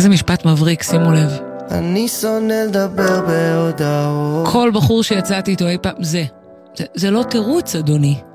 איזה משפט מבריק, שימו לב. אני שונא לדבר בהודעות. כל בחור שיצאתי איתו אי פעם, זה לא תירוץ, אדוני.